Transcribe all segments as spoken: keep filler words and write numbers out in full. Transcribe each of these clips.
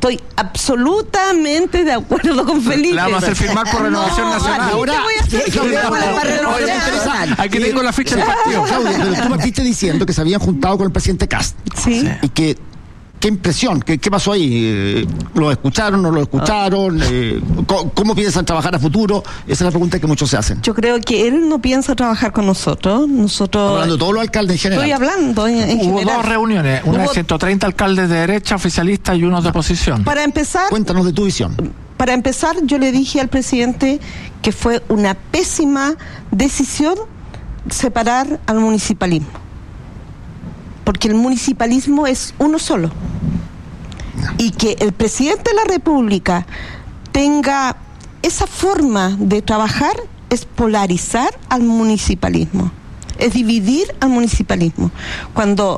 estoy absolutamente de acuerdo con Felipe. La vamos a hacer firmar por Renovación no, Nacional. Ahora voy a hacer firmar por Renovación Nacional. Aquí tengo la ficha del partido. Claudia, pero tú partiste diciendo que se habían juntado con el presidente Kast. Sí. Y que, ¿qué impresión? ¿Qué, qué pasó ahí? Eh, ¿Lo escucharon? ¿No lo escucharon? Eh, ¿cómo, ¿Cómo piensan trabajar a futuro? Esa es la pregunta que muchos se hacen. Yo creo que él no piensa trabajar con nosotros. Nosotros. Hablando de todos los alcaldes en general. Estoy hablando en, en Hubo general. dos reuniones, una Hubo... de ciento treinta alcaldes de derecha, oficialistas y unos de oposición. Para empezar. Cuéntanos de tu visión. Para empezar, yo le dije al presidente que fue una pésima decisión separar al municipalismo. Porque el municipalismo es uno solo. Y que el presidente de la República tenga esa forma de trabajar es polarizar al municipalismo, es dividir al municipalismo. Cuando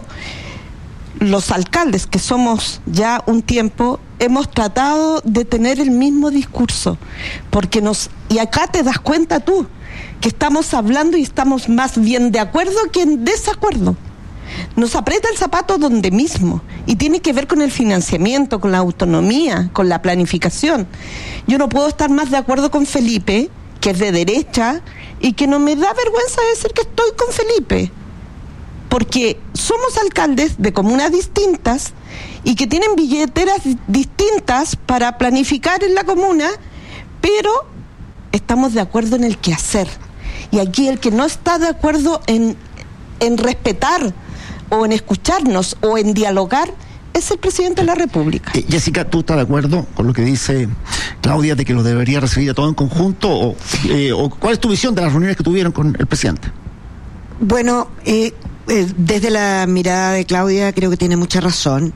los alcaldes, que somos ya un tiempo, hemos tratado de tener el mismo discurso, porque nos, y acá te das cuenta tú, que estamos hablando y estamos más bien de acuerdo que en desacuerdo. Nos aprieta el zapato donde mismo, y tiene que ver con el financiamiento, con la autonomía, con la planificación. Yo no puedo estar más de acuerdo con Felipe, que es de derecha, y que no me da vergüenza decir que estoy con Felipe, porque somos alcaldes de comunas distintas y que tienen billeteras distintas para planificar en la comuna, pero estamos de acuerdo en el quehacer. Y aquí el que no está de acuerdo en, en respetar o en escucharnos o en dialogar es el presidente de la República. Eh, Jessica, ¿tú estás de acuerdo con lo que dice Claudia de que lo debería recibir a todo en conjunto? O, eh, o ¿cuál es tu visión de las reuniones que tuvieron con el presidente? Bueno, eh, eh, desde la mirada de Claudia creo que tiene mucha razón.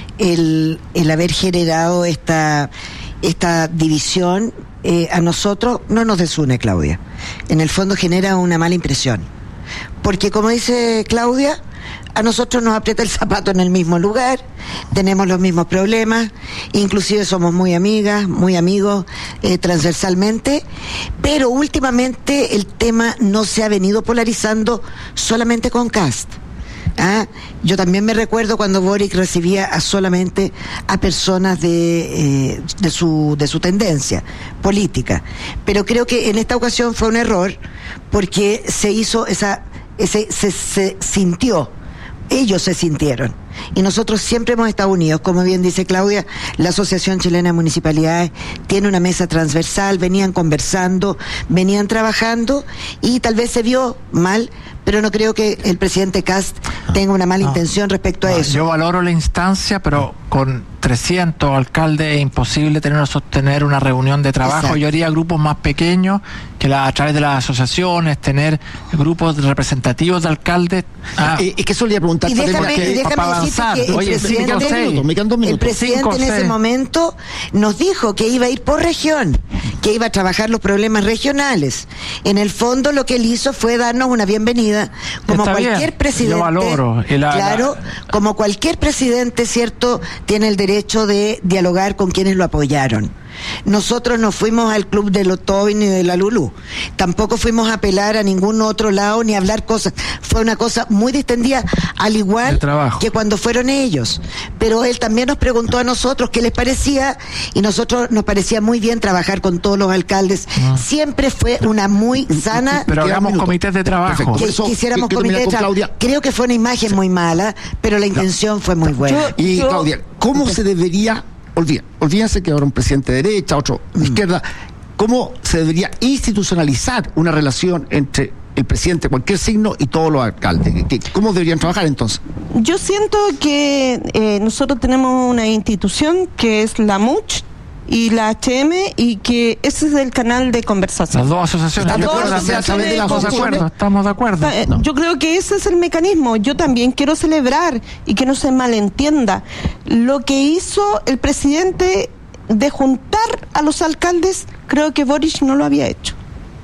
El, el haber generado esta, esta división eh, a nosotros no nos desune, Claudia. En el fondo genera una mala impresión. Porque como dice Claudia, a nosotros nos aprieta el zapato en el mismo lugar, tenemos los mismos problemas, inclusive somos muy amigas, muy amigos eh, transversalmente, pero últimamente el tema no se ha venido polarizando solamente con Kast. Ah, yo también me recuerdo cuando Boric recibía a solamente a personas de, eh, de su de su tendencia política, pero creo que en esta ocasión fue un error porque se hizo esa ese se, se sintió ellos se sintieron. Y nosotros siempre hemos estado unidos, como bien dice Claudia, la Asociación Chilena de Municipalidades tiene una mesa transversal, venían conversando, venían trabajando, y tal vez se vio mal, pero no creo que el presidente Kast tenga una mala no, intención respecto no, a eso. Yo valoro la instancia, pero con trescientos alcaldes es imposible tener o sostener una reunión de trabajo. Exacto. Yo haría grupos más pequeños, que la, a través de las asociaciones, tener grupos representativos de alcaldes. Ah. Eh, es que solía preguntar y déjame, que, y déjame para avanzar. Que el Oye, presidente, cinco, seis, minutos, me quedan dos minutos. el presidente cinco, en ese seis. momento nos dijo que iba a ir por región, que iba a trabajar los problemas regionales. En el fondo lo que él hizo fue darnos una bienvenida, como Está cualquier bien, presidente. yo valoro. Y la, claro, la... como cualquier presidente, cierto, tiene el derecho de dialogar con quienes lo apoyaron. Nosotros no fuimos al club de los Tobin ni de la Lulú, tampoco fuimos a apelar a ningún otro lado ni a hablar cosas. Fue una cosa muy distendida, al igual que cuando fueron ellos. Pero él también nos preguntó a nosotros qué les parecía, y nosotros nos parecía muy bien trabajar con todos los alcaldes. Ah. Siempre fue una muy sana. Pero hagamos comités de trabajo. Que, eso, quisiéramos que, que comités de trabajo. Creo que fue una imagen sí. muy mala, pero la intención no. fue muy buena. Yo, y yo, Claudia, ¿cómo okay. se debería Olvídense, olvídense que ahora un presidente de derecha, otro de mm. izquierda, ¿cómo se debería institucionalizar una relación entre el presidente de cualquier signo y todos los alcaldes? ¿Cómo deberían trabajar entonces? Yo siento que eh, nosotros tenemos una institución que es la M U C H y la H M, y que ese es el canal de conversación. Las dos asociaciones. Las dos asociaciones de estamos de acuerdo, estamos de acuerdo. No. Yo creo que ese es el mecanismo. Yo también quiero celebrar, y que no se malentienda, lo que hizo el presidente de juntar a los alcaldes. Creo que Boric no lo había hecho.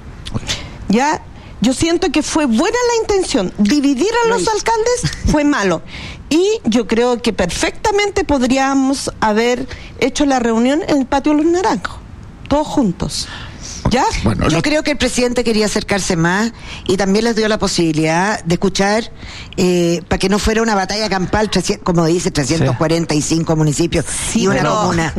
Ya, yo siento que fue buena la intención. Dividir a los alcaldes fue malo. Y yo creo que perfectamente podríamos haber hecho la reunión en el Patio de los Naranjos, todos juntos. ¿Ya? Bueno, yo lo... creo que el presidente quería acercarse más, y también les dio la posibilidad de escuchar, eh, para que no fuera una batalla campal, como dice, trescientos cuarenta y cinco sí. municipios sí, y una comuna.